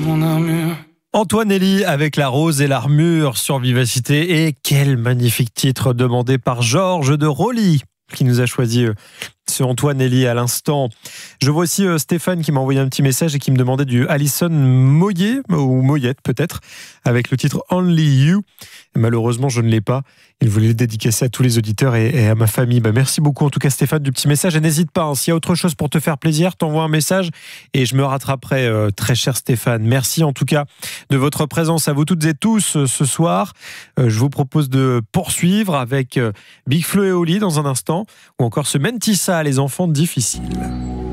mon armure. Antoine Elie avec La Rose et l'Armure sur Vivacité. Et quel magnifique titre demandé par Georges de Roli qui nous a choisi ce Antoine Elie à l'instant. Je vois aussi Stéphane qui m'a envoyé un petit message et qui me demandait du Alison Moyet, ou Moyette peut-être, avec le titre Only You. Et malheureusement, je ne l'ai pas. Il voulait le dédicacer à tous les auditeurs et à ma famille. Merci beaucoup en tout cas Stéphane du petit message. Et n'hésite pas, s'il y a autre chose pour te faire plaisir, t'envoie un message et je me rattraperai, très cher Stéphane. Merci en tout cas de votre présence à vous toutes et tous ce soir. Je vous propose de poursuivre avec Big Flo et Oli dans un instant, ou encore ce Mentissa, les enfants difficiles.